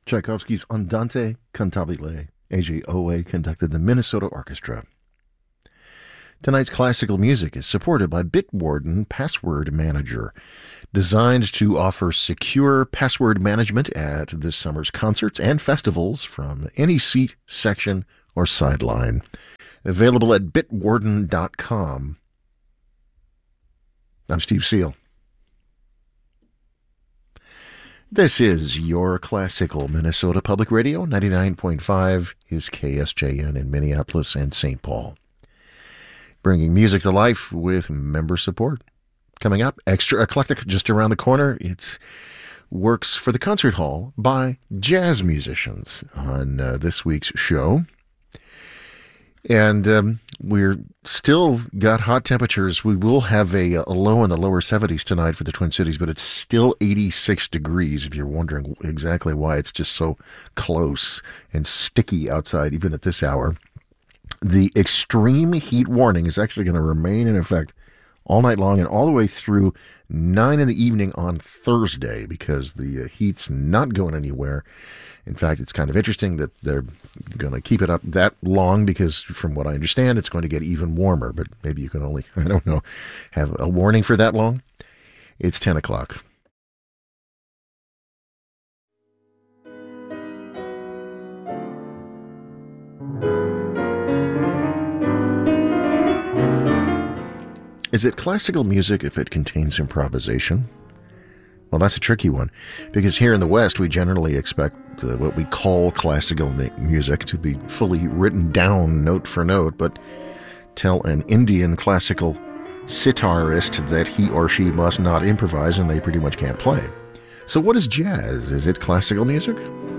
Tchaikovsky's Andante Cantabile. A.J. Owe conducted the Minnesota Orchestra. Tonight's classical music is supported by Bitwarden Password Manager, designed to offer secure password management at this summer's concerts and festivals from any seat, section, or sideline. Available at bitwarden.com. I'm Steve Seal. This is your classical Minnesota Public Radio. 99.5 is KSJN in Minneapolis and St. Paul. Bringing music to life with member support. Coming up, Extra Eclectic just around the corner. It's works for the concert hall by jazz musicians on this week's show. And we're still got hot temperatures. We will have a low in the lower 70s tonight for the Twin Cities, but it's still 86 degrees, if you're wondering exactly why it's just so close and sticky outside, even at this hour. The extreme heat warning is actually going to remain in effect all night long and all the way through 9 in the evening on Thursday, because the heat's not going anywhere. In fact, it's kind of interesting that they're going to keep it up that long because, from what I understand, it's going to get even warmer. But maybe you can only, I don't know, have a warning for that long. It's 10 o'clock. Is it classical music if it contains improvisation? Well, that's a tricky one, because here in the West, we generally expect what we call classical music to be fully written down note for note, but tell an Indian classical sitarist that he or she must not improvise and they pretty much can't play. So what is jazz? Is it classical music?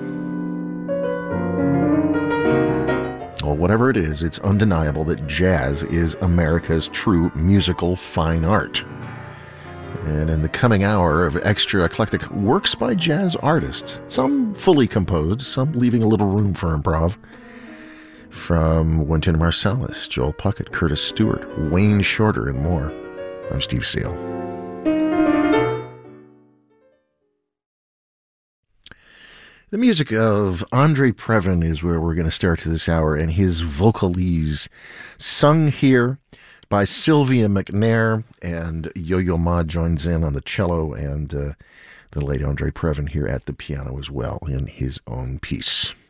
Well, whatever it is, it's undeniable that jazz is America's true musical fine art. And in the coming hour of Extra Eclectic works by jazz artists, some fully composed, some leaving a little room for improv, from Wynton Marsalis, Joel Puckett, Curtis Stewart, Wayne Shorter, and more. I'm Steve Seal. The music of Andre Previn is where we're going to start this hour, and his vocalese, sung here by Sylvia McNair, and Yo-Yo Ma joins in on the cello, and the late Andre Previn here at the piano as well in his own piece.